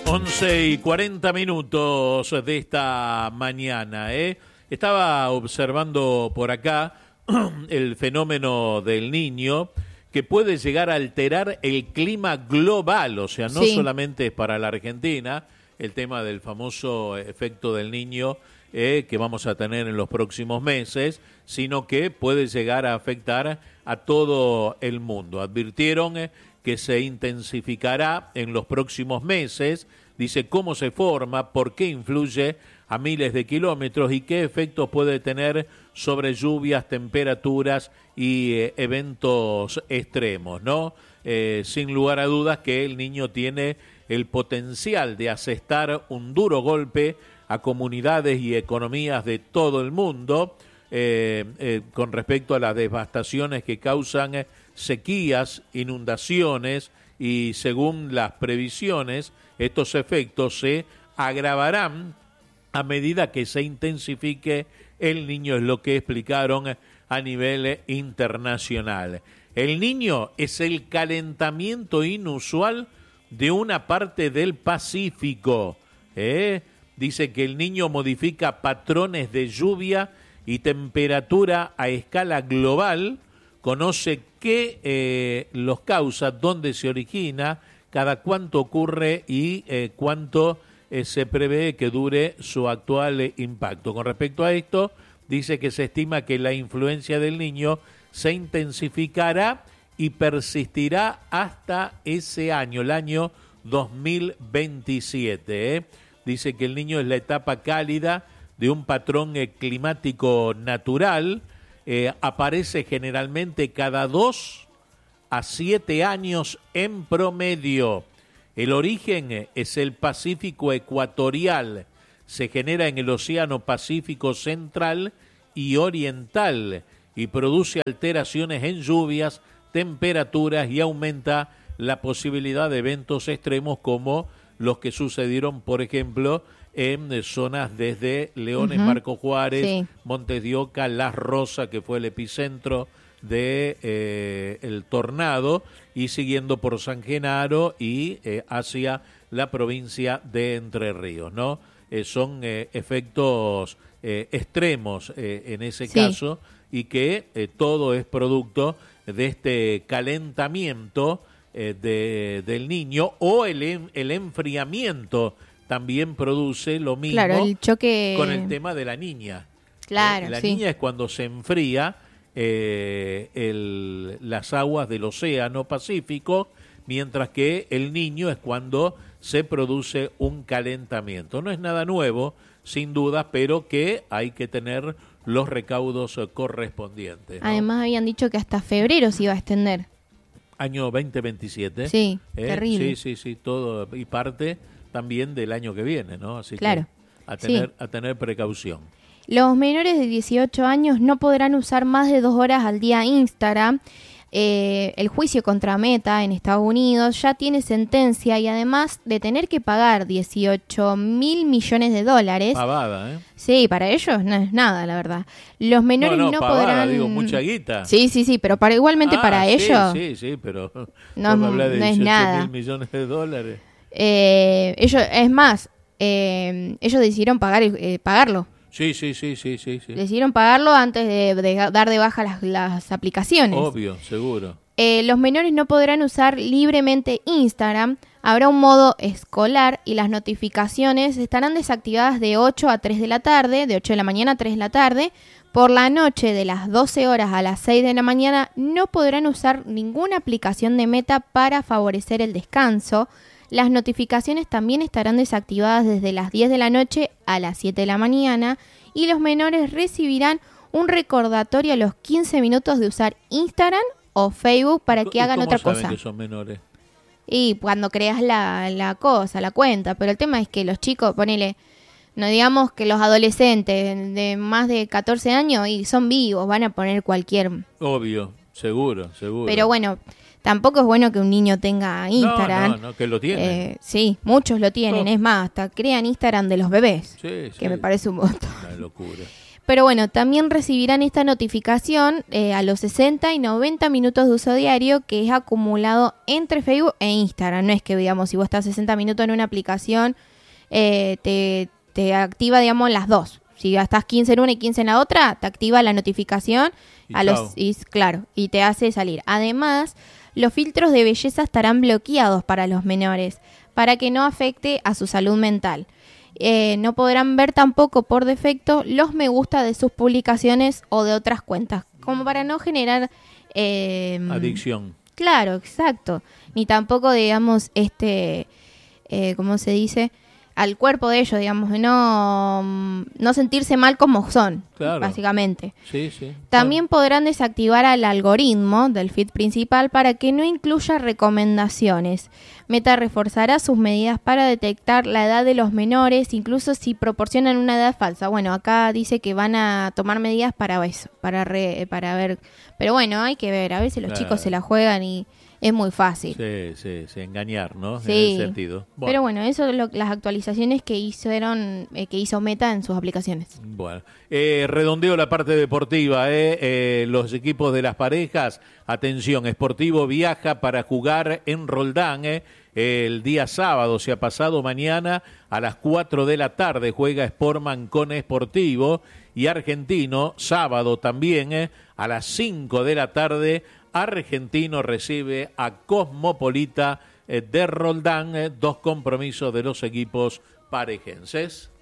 11:40 de esta mañana. Estaba observando por acá el fenómeno del Niño, que puede llegar a alterar el clima global, o sea, no solamente es para la Argentina, el tema del famoso efecto del Niño que vamos a tener en los próximos meses, sino que puede llegar a afectar a todo el mundo. Advirtieron que se intensificará en los próximos meses, dice cómo se forma, por qué influye a miles de kilómetros y qué efectos puede tener sobre lluvias, temperaturas y eventos extremos, ¿no? Sin lugar a dudas que el Niño tiene el potencial de asestar un duro golpe a comunidades y economías de todo el mundo con respecto a las devastaciones que causan sequías, inundaciones, y según las previsiones, estos efectos se agravarán a medida que se intensifique el Niño, es lo que explicaron a nivel internacional. El Niño es el calentamiento inusual de una parte del Pacífico. Dice que el Niño modifica patrones de lluvia y temperatura a escala global, conoce qué los causa, dónde se origina, cada cuánto ocurre y cuánto se prevé que dure su actual impacto. Con respecto a esto, dice que se estima que la influencia del Niño se intensificará y persistirá hasta ese año, el año 2027. Dice que el Niño es la etapa cálida de un patrón climático natural, aparece generalmente cada 2 a 7 años en promedio. El origen es el Pacífico ecuatorial, se genera en el Océano Pacífico central y oriental y produce alteraciones en lluvias, temperaturas y aumenta la posibilidad de eventos extremos como los que sucedieron, por ejemplo, en zonas desde Leones, Marco Juárez, Montes de Oca, Las Rosas, que fue el epicentro de el tornado, y siguiendo por San Genaro y hacia la provincia de Entre Ríos, ¿no? Son efectos extremos en ese caso, y que todo es producto de este calentamiento del Niño, o el enfriamiento también produce lo mismo, el choque con el tema de la Niña. Claro, la Niña es cuando se enfría las aguas del Océano Pacífico, mientras que el Niño es cuando se produce un calentamiento. No es nada nuevo, sin duda, pero que hay que tener los recaudos correspondientes, ¿no? Además habían dicho que hasta febrero se iba a extender. Año 2027. Sí, terrible. Sí, todo, y parte también del año que viene, ¿no? Así claro. que a tener precaución. Los menores de 18 años no podrán usar más de 2 horas al día Instagram. El juicio contra Meta en Estados Unidos ya tiene sentencia, y además de tener que pagar $18 mil millones. Pavada, ¿eh? Sí, para ellos no es nada, la verdad. Los menores no pavada, podrán... digo, mucha guita. Sí, pero igualmente para ellos... Sí, pero no es nada. $18 mil millones. Ellos, es más, ellos decidieron pagarlo. Sí. Decidieron pagarlo antes de dar de baja las aplicaciones. Obvio, seguro. Los menores no podrán usar libremente Instagram. Habrá un modo escolar y las notificaciones estarán desactivadas de 8 a 3 de la tarde, de 8 de la mañana a 3 de la tarde. Por la noche, de las 12 horas a las 6 de la mañana, no podrán usar ninguna aplicación de Meta para favorecer el descanso. Las notificaciones también estarán desactivadas desde las 10 de la noche a las 7 de la mañana, y los menores recibirán un recordatorio a los 15 minutos de usar Instagram o Facebook para que hagan otra cosa. ¿Cómo saben que son menores? Y cuando creas la cuenta, pero el tema es que los chicos, ponele, no digamos que los adolescentes de más de 14 años y son vivos, van a poner cualquier... Obvio, seguro. Pero bueno... Tampoco es bueno que un niño tenga Instagram. No, que lo tiene. Sí, muchos lo tienen. Es más, hasta crean Instagram de los bebés. Sí. Que me parece un montón. Una locura. Pero bueno, también recibirán esta notificación a los 60 y 90 minutos de uso diario, que es acumulado entre Facebook e Instagram. No es que, digamos, si vos estás 60 minutos en una aplicación, te activa, digamos, las dos. Si estás 15 en una y 15 en la otra, te activa la notificación y te hace salir. Además, los filtros de belleza estarán bloqueados para los menores, para que no afecte a su salud mental. No podrán ver tampoco por defecto los me gusta de sus publicaciones o de otras cuentas, como para no generar adicción. Claro, exacto. Ni tampoco, digamos, ¿cómo se dice? Al cuerpo de ellos, digamos, no sentirse mal como son, claro. Básicamente. Sí, sí. También podrán desactivar al algoritmo del feed principal para que no incluya recomendaciones. Meta reforzará sus medidas para detectar la edad de los menores, incluso si proporcionan una edad falsa. Bueno, acá dice que van a tomar medidas para eso, para ver. Pero bueno, hay que ver, a veces los chicos se la juegan y es muy fácil. Sí, engañar, ¿no? Sí. En ese sentido. Bueno. Pero bueno, eso es las actualizaciones que hizo Meta en sus aplicaciones. Bueno, redondeo la parte deportiva, los equipos de las parejas, atención, Sportivo viaja para jugar en Roldán, el día sábado, o sea, pasado mañana a las 4 de la tarde juega Sportman con Sportivo, y Argentino, sábado también, a las 5 de la tarde, Argentino recibe a Cosmopolita de Roldán, dos compromisos de los equipos parejenses.